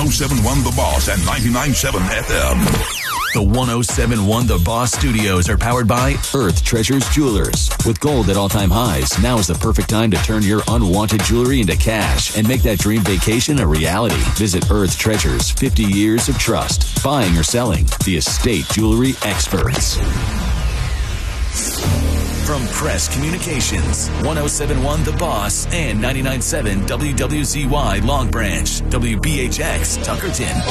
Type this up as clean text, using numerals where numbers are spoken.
1071 The Boss and 99.7 FM. The 107.1 The Boss Studios are powered by Earth Treasures Jewelers. With gold at all-time highs, now is the perfect time to turn your unwanted jewelry into cash and make that dream vacation a reality. Visit Earth Treasures, 50 years of trust. Buying or selling, the estate jewelry experts. From Press Communications, 107.1 The Boss and 99.7 WWZY Long Branch, WBHX Tuckerton.